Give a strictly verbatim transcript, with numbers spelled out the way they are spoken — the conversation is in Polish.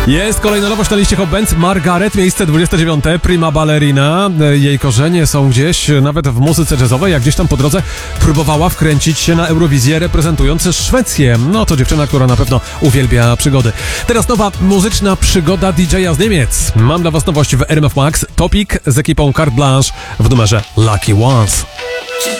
Jest kolejna nowość na liście Hot Bands. Margaret, miejsce dwudzieste dziewiąte, prima ballerina. Jej korzenie są gdzieś nawet w muzyce jazzowej, jak gdzieś tam po drodze próbowała wkręcić się na Eurowizję, reprezentując Szwecję. No to dziewczyna, która na pewno uwielbia przygody. Teraz nowa muzyczna przygoda D J a z Niemiec. Mam dla was nowość w R M F Max. Topic z ekipą Carte Blanche w numerze Lucky Ones.